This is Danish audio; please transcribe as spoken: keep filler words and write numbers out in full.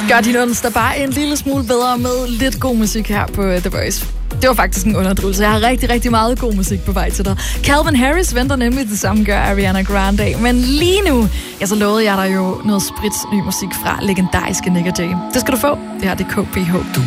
Gør din onsdag bare en lille smule bedre med lidt god musik her på The Voice. Det var faktisk en underdrivelse. Jeg har rigtig, rigtig meget god musik på vej til dig. Calvin Harris venter nemlig det samme, gør Ariana Grande. Men lige nu, ja, så lovede jeg dig jo noget sprits ny musik fra legendariske Nick og Jay. Det skal du få. Det her det er K B H. Du